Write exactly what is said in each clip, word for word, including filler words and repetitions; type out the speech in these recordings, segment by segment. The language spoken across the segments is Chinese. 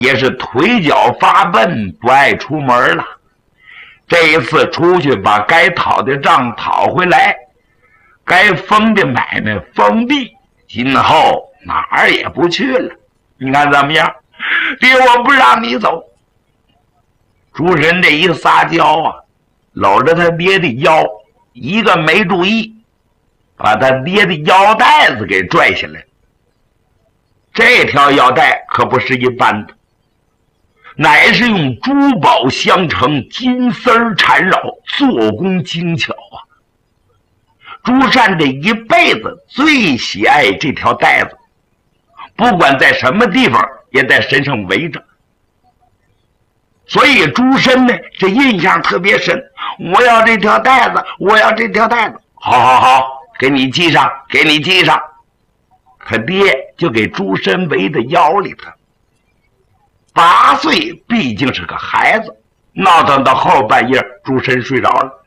也是腿脚发笨，不爱出门了。这一次出去把该讨的账讨回来，该封的买卖封闭，今后哪儿也不去了。你看怎么样？爹，我不让你走。朱神这一撒娇啊，搂着他爹的腰，一个没注意，把他爹的腰带子给拽下来。这条腰带可不是一般的，乃是用珠宝镶成，金丝儿缠绕，做工精巧啊。朱善这一辈子最喜爱这条带子，不管在什么地方也在身上围着，所以朱深呢这印象特别深。我要这条带子，我要这条带子。好好好，给你系上，给你系上。他爹就给朱深围在腰里头。八岁毕竟是个孩子，闹腾到后半夜，朱深睡着了。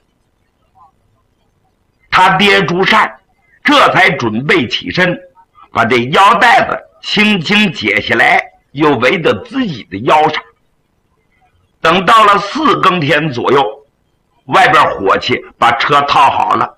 他爹朱善这才准备起身，把这腰带子轻轻解下来，又围到自己的腰上。等到了四更天左右，外边伙计把车套好了，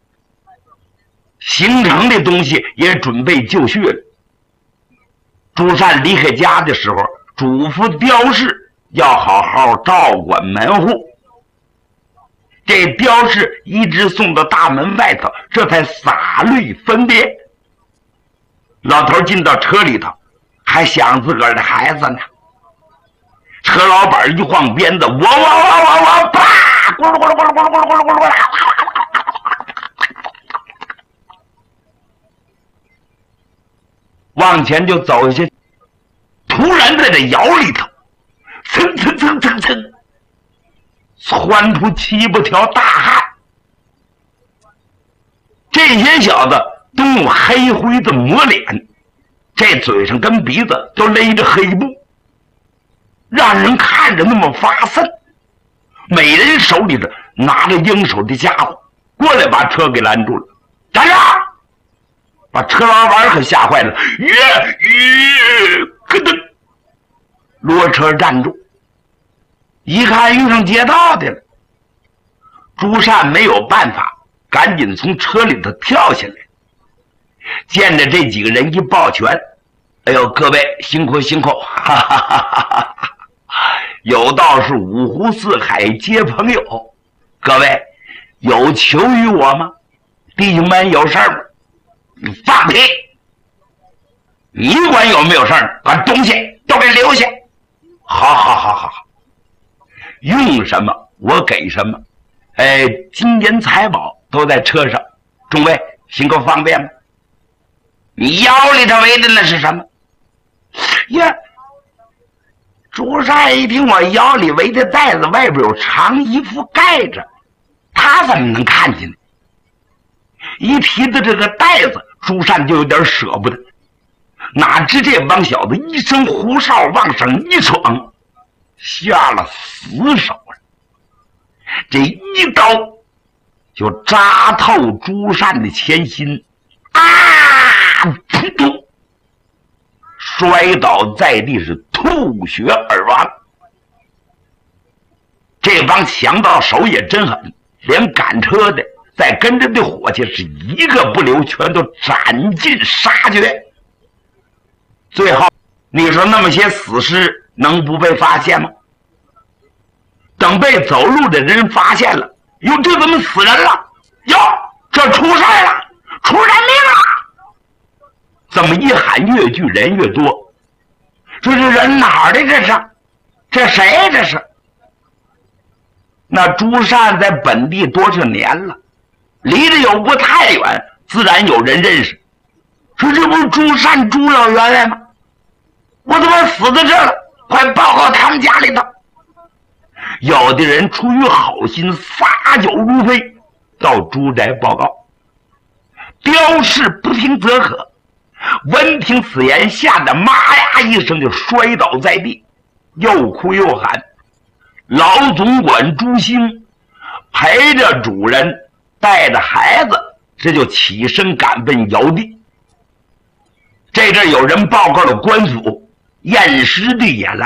行程的东西也准备就绪了。朱善离开家的时候，嘱咐刁氏要好好照管门户。这刁氏一直送到大门外头，这才洒泪分别。老头进到车里头，还想自个儿的孩子呢。车老板一晃鞭子，我我我我我，啪！咕噜咕噜咕噜咕噜咕噜咕噜咕噜，往前就走下去。突然在这窑里头，蹭蹭蹭蹭蹭，窜出七八条大汉。这些小子都用黑灰的抹脸，这嘴上跟鼻子都勒着黑布，让人看着那么发瘆。每人手里的拿着应手的家伙，过来把车给拦住了。站住！把车老板可吓坏了，耶耶，咯噔，骡车站住。一看遇上劫道的了，朱善没有办法，赶紧从车里头跳下来。见着这几个人一抱拳，哎呦，各位辛苦辛苦，哈哈哈哈哈！有道是五湖四海皆朋友，各位有求于我吗？弟兄们有事儿吗？你放屁！你管有没有事儿？把东西都给留下。好好好好好，用什么我给什么。哎，金银财宝都在车上，众位行个方便吗？你腰里头围的那是什么？呀，朱善一听我腰里围的带子外边有长衣服盖着，他怎么能看见呢？一提到这个带子，朱善就有点舍不得。哪知这帮小子一声胡哨往上一闯，下了死手了。这一刀就扎透朱善的前心，啊！扑通，摔倒在地，是吐血而亡。这帮强盗手也真狠，连赶车的再跟着的伙计是一个不留，全都斩尽杀绝。最后你说那么些死尸能不被发现吗？等被走路的人发现了，哟，这怎么死人了？哟，这出事了，出人命了！这么一喊，越聚人越多。这是人哪儿的？这是这谁？这是那朱善在本地多少年了，离着又不太远，自然有人认识。说这不是朱善朱老员外吗？我怎么死在这儿了？快报告他们家里头。有的人出于好心，撒酒如飞，到朱宅报告。刁氏不听则可，闻听此言，吓得妈呀一声就摔倒在地，又哭又喊。老总管朱兴陪着主人，带着孩子，这就起身赶奔窑地。这阵有人报告了官府，验尸的也来